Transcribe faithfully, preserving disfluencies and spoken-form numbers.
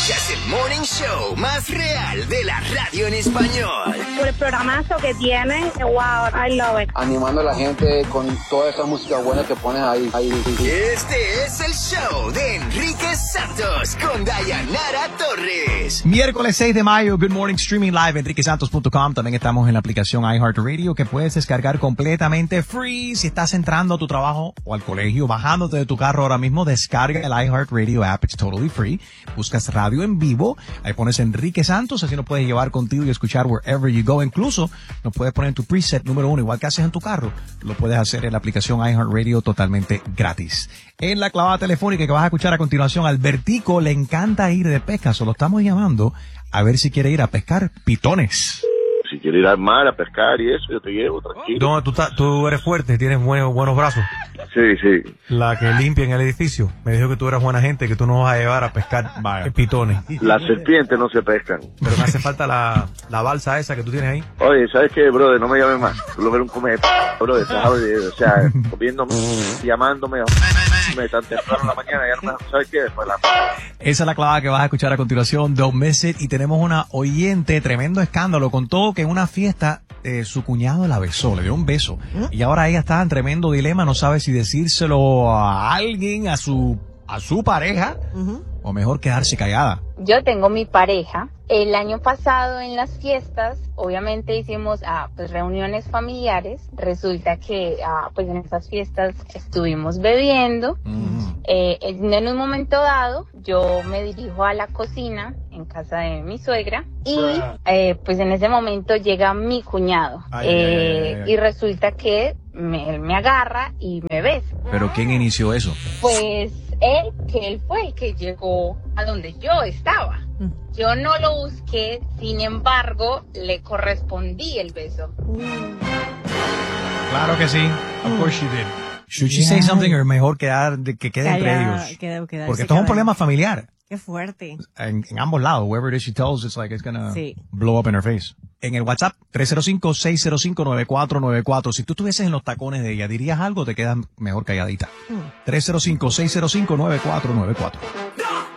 Escuchas el morning show más real de la radio en español. Por el programazo que tienen, wow, I love it. Animando a la gente con toda esa música buena que pones ahí. ahí. Este es el show de Enrique Santos con Dayanara Torres. Miércoles seis de mayo, Good Morning Streaming Live, enrique santos punto com. También estamos en la aplicación iHeartRadio que puedes descargar completamente free. Si estás entrando a tu trabajo o al colegio, bajándote de tu carro ahora mismo, descarga el iHeartRadio app. It's totally free. Buscas radio en vivo, ahí pones Enrique Santos, así lo puedes llevar contigo y escuchar wherever you go. Incluso lo puedes poner en tu preset número uno, igual que haces en tu carro. Lo puedes hacer en la aplicación iHeartRadio totalmente gratis. En la clavada telefónica que vas a escuchar a continuación, Albertico le encanta ir de pesca, solo estamos llamando a ver si quiere ir a pescar pitones. Si quieres ir al mar a pescar y eso, yo te llevo, tranquilo. No, tú, tú eres fuerte, tienes buenos, buenos brazos. Sí, sí. La que limpia en el edificio me dijo que tú eras buena gente, que tú nos vas a llevar a pescar Vaya. pitones. Las serpientes no se pescan. Pero me hace falta la, la balsa esa que tú tienes ahí. Oye, ¿sabes qué, brother? No me llames más. Tú lo ves un come, brother, ¿sabes? O sea, comiéndome, llamándome, me tan temprano en la mañana, ya no me, ¿sabes qué? Pues la... Esa es la clavada que vas a escuchar a continuación, Don't Miss It, y tenemos una oyente, tremendo escándalo, contó que en una fiesta eh, su cuñado la besó, le dio un beso, y ahora ella está en tremendo dilema, no sabe si decírselo a alguien, a su a su pareja, uh-huh. o mejor quedarse callada. Yo tengo mi pareja. El año pasado en las fiestas, obviamente hicimos ah, pues reuniones familiares. Resulta que ah, pues en esas fiestas estuvimos bebiendo. Uh-huh. Eh, en un momento dado, yo me dirijo a la cocina en casa de mi suegra y eh, pues en ese momento llega mi cuñado ay, eh, ay, ay, ay. y resulta que me, él me agarra y me besa. ¿Pero quién inició eso? Pues él, que él fue el que llegó a donde yo estaba. Yo no lo busqué, sin embargo, le correspondí el beso. Claro que sí. Of course she did. Should she say something or mejor quedar, que quede entre ellos? Queda, Porque esto es un problema familiar. Qué fuerte. En, en ambos lados. Whoever it is she tells, it's like it's gonna sí. blow up in her face. En el WhatsApp, tres cero cinco, seis cero cinco, nueve cuatro nueve cuatro. Si tú estuvieses en los tacones de ella, ¿dirías algo o te quedas mejor calladita? Mm. tres cero cinco, seis cero cinco, nueve cuatro nueve cuatro.